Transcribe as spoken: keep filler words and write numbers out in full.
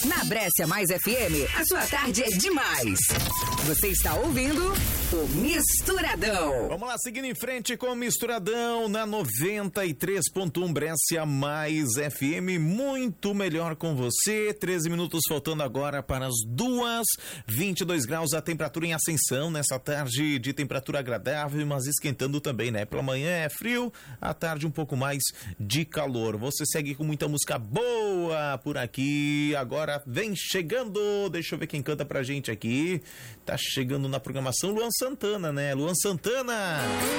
Na Brescia Mais F M, a sua tarde é demais. Você está ouvindo o Misturadão. Vamos lá, seguindo em frente com o Misturadão na noventa e três ponto um Brescia Mais F M. Muito melhor com você. treze minutos faltando agora para as duas. vinte e dois graus a temperatura em ascensão nessa tarde de temperatura agradável, mas esquentando também, né? Pela manhã é frio, à tarde um pouco mais de calor. Você segue com muita música boa por aqui. Agora vem chegando, deixa eu ver quem canta pra gente aqui. Tá chegando na programação Luan Santana, né? Luan Santana!